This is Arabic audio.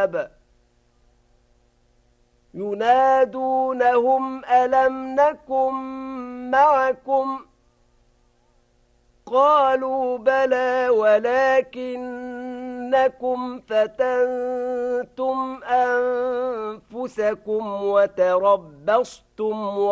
الكتاب ينادونهم ألم نكن معكم قالوا بلى ولكنكم فتنتم أنفسكم وتربصتم